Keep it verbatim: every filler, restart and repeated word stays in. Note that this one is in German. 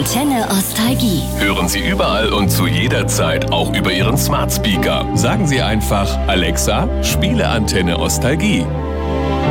Antenne Ostalgie. Hören Sie überall und zu jeder Zeit, auch über Ihren Smart Speaker. Sagen Sie einfach, Alexa, spiele Antenne Ostalgie.